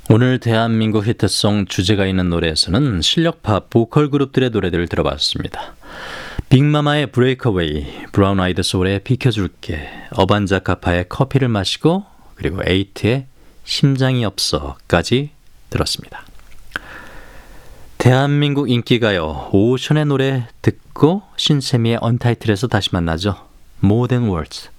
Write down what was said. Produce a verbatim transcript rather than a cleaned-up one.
오늘 대한민국 히트송 주제가 있는 노래에서는 실력파 보컬 그룹들의 노래들을 들어봤습니다. 빅마마의 브레이크어웨이, 브라운 아이드 소울의 비켜줄게, 어반자카파의 커피를 마시고, 그리고 에이트의 심장이 없어까지 들었습니다. 대한민국 인기가요, 오션의 노래 듣고 신세미의 언타이틀에서 다시 만나죠. More Than Words.